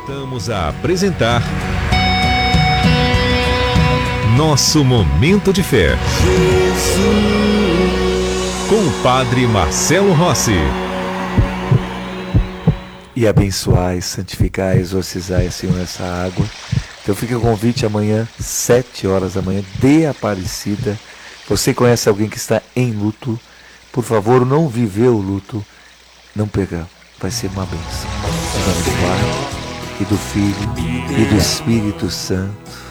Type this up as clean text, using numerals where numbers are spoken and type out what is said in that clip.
Voltamos a apresentar Nosso Momento de Fé. Com o Padre Marcelo Rossi. E abençoai, santificai, exorcizai, Senhor, essa água. Então fica o convite amanhã, 7 horas da manhã, de Aparecida. Você conhece alguém que está em luto? Por favor, não viveu o luto. Não perca, vai ser uma bênção. Em nome do Pai, e do Filho, e do Espírito Santo.